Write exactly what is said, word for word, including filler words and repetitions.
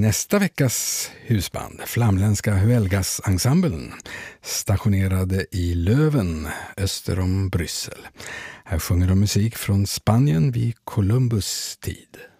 nästa veckas husband, flamländska Huelgas-ensemblen, stationerade i Löven öster om Bryssel. Här sjunger de musik från Spanien vid Columbus tid.